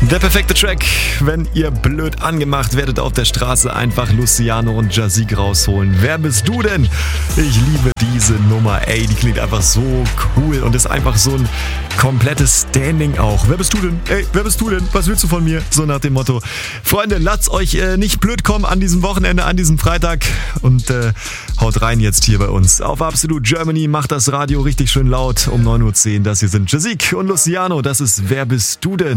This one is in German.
Der perfekte Track, wenn ihr blöd angemacht werdet auf der Straße, einfach Luciano und Jazik rausholen. Wer bist du denn? Ich liebe diese Nummer, ey, die klingt einfach so cool und ist einfach so ein komplettes Standing auch. Wer bist du denn? Ey, wer bist du denn? Was willst du von mir? So nach dem Motto. Freunde, lasst euch nicht blöd kommen an diesem Wochenende, an diesem Freitag und haut rein jetzt hier bei uns. Auf Absolute Germany, macht das Radio richtig schön laut um 9.10 Uhr. Das hier sind Jazik und Luciano, das ist Wer bist du denn?